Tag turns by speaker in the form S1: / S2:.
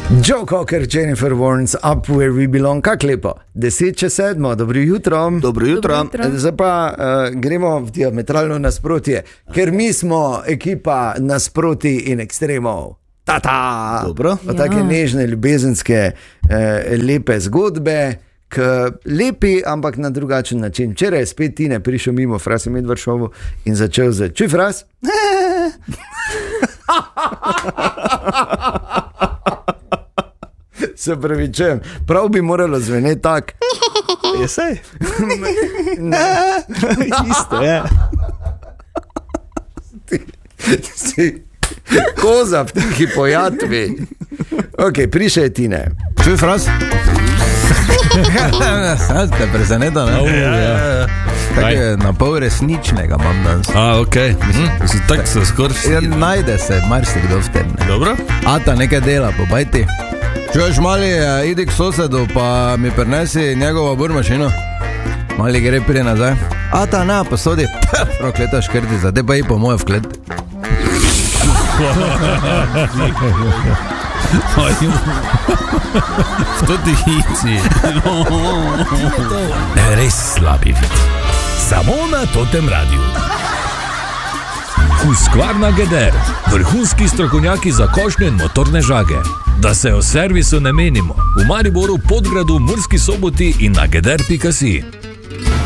S1: Joe Cocker, Jennifer Warnes, Up Where We Belong, kak lepo. 6:50, dobro jutro.
S2: Dobro jutro.
S1: Zdaj pa gremo v diametralno nasprotje, ker mi smo ekipa nasproti in ekstremov. Tata!
S2: Dobro.
S1: Take nežne, ljubezenske, lepe zgodbe, lepi, ampak na drugačen način. Včeraj je spet Tine prišel mimo Frasi Medvršovu in začel z čuj Fras? Se pravi, če prav bi moralo zveneti tak.
S2: Je sej. Isto je.
S1: Si koza v tihi pojatvi. Ok, prišel je Tine.
S2: Čuj Fras?
S3: Ste prezeneta, ne? Tako je na pol resničnega imam danes.
S2: Ok. Tak se skoraj
S3: Najde se marsikdo v tem.
S2: Dobro.
S3: Ata nekaj dela, pobajti. Čuješ, mali, idi k sosedu, pa mi prinesi njegovo burmašino. Mali gre prije nazaj. Ata, na, posodi. Prokleta škrtica, te pa i po mojo vklet.
S2: V to tihici.
S4: Res slabi vid. Samo na Totem Radiu. Husqvarna Geder, vrhunski strokovnjaki za košnjo in motorne žage. Da se o servisu ne menimo. V Mariboru, Podgradu, Murski Soboti in na geder.si.